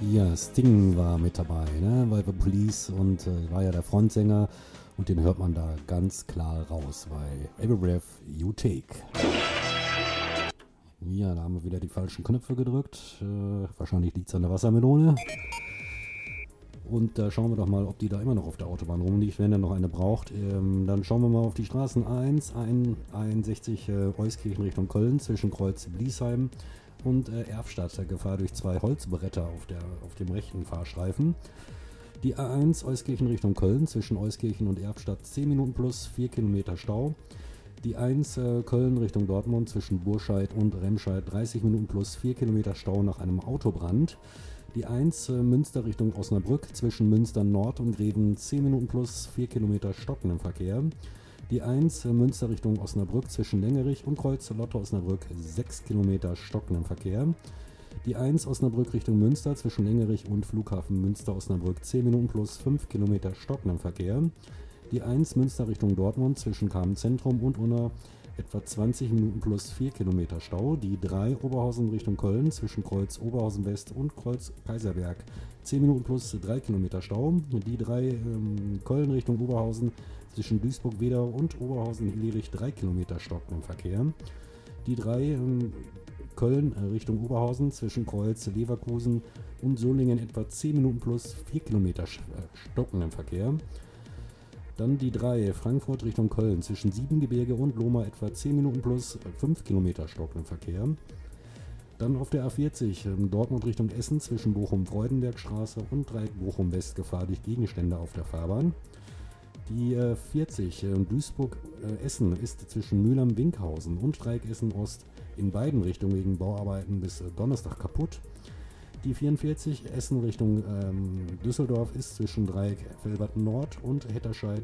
Ja, Sting war mit dabei, ne? Bei The Police und war ja der Frontsänger und den hört man da ganz klar raus bei Every Breath You Take. Ja, da haben wir wieder die falschen Knöpfe gedrückt. Wahrscheinlich liegt es an der Wassermelone. Und da schauen wir doch mal, ob die da immer noch auf der Autobahn rumliegt, wenn er noch eine braucht. Dann schauen wir mal auf die Straßen 61 Euskirchen Richtung Köln zwischen Kreuz Bliesheim und Erfstadt. Gefahr durch 2 Holzbretter auf dem rechten Fahrstreifen. Die A1 Euskirchen Richtung Köln zwischen Euskirchen und Erfstadt 10 Minuten plus 4 Kilometer Stau. Die 1 Köln Richtung Dortmund zwischen Burscheid und Remscheid 30 Minuten plus 4 Kilometer Stau nach einem Autobrand. Die 1 Münster Richtung Osnabrück zwischen Münster Nord und Greven 10 Minuten plus 4 Kilometer stockendem Verkehr. Die 1 Münster Richtung Osnabrück zwischen Längerich und Kreuz Lotte Osnabrück 6 Kilometer stockendem Verkehr. Die 1 Osnabrück Richtung Münster zwischen Längerich und Flughafen Münster Osnabrück 10 Minuten plus 5 Kilometer stockendem Verkehr. Die 1 Münster Richtung Dortmund zwischen Kamen Zentrum und Unna etwa 20 Minuten plus 4 Kilometer Stau. Die 3 Oberhausen Richtung Köln zwischen Kreuz Oberhausen West und Kreuz Kaiserberg 10 Minuten plus 3 Kilometer Stau. Die 3 Köln Richtung Oberhausen zwischen Duisburg-Wedau und Oberhausen-Illirich 3 Kilometer stockendem Verkehr. Die 3 Köln Richtung Oberhausen zwischen Kreuz Leverkusen und Solingen etwa 10 Minuten plus 4 Kilometer stockendem Verkehr. Dann die 3 Frankfurt Richtung Köln zwischen Siebengebirge und Lohmar etwa 10 Minuten plus 5 Kilometer stockendem Verkehr. Dann auf der A40 Dortmund Richtung Essen zwischen Bochum-Freudenbergstraße und Dreieck Bochum-West Gefahr durch Gegenstände auf der Fahrbahn. Die 40 Duisburg-Essen ist zwischen Mülheim-Winkhausen und Dreieck Essen-Ost in beiden Richtungen wegen Bauarbeiten bis Donnerstag kaputt. Die 44 Essen Richtung Düsseldorf ist zwischen Dreieck Velbert Nord und Hetterscheid